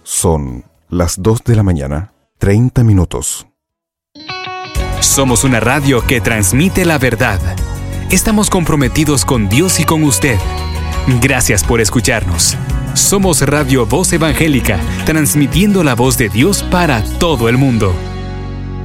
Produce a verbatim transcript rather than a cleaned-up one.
Son las dos de la mañana, treinta minutos. Somos una radio que transmite la verdad. Estamos comprometidos con Dios y con usted. Gracias por escucharnos. Somos Radio Voz Evangélica, transmitiendo la voz de Dios para todo el mundo.